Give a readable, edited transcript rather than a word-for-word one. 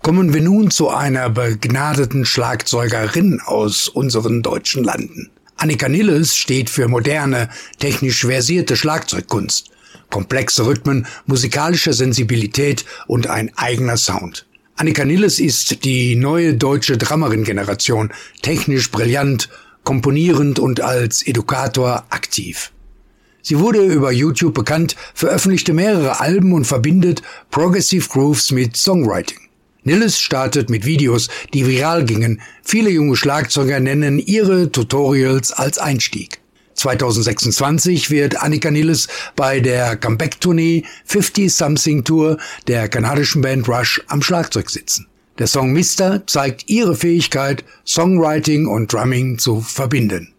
Kommen wir nun zu einer begnadeten Schlagzeugerin aus unseren deutschen Landen. Annika Nilles steht für moderne, technisch versierte Schlagzeugkunst, komplexe Rhythmen, musikalische Sensibilität und ein eigener Sound. Annika Nilles ist die neue deutsche Drummerin-Generation, technisch brillant, komponierend und als Edukator aktiv. Sie wurde über YouTube bekannt, veröffentlichte mehrere Alben und verbindet Progressive Grooves mit Songwriting. Nilles startet mit Videos, die viral gingen. Viele junge Schlagzeuger nennen ihre Tutorials als Einstieg. 2026 wird Annika Nilles bei der Comeback-Tournee 50-Something Tour der kanadischen Band Rush am Schlagzeug sitzen. Der Song Mister zeigt ihre Fähigkeit, Songwriting und Drumming zu verbinden.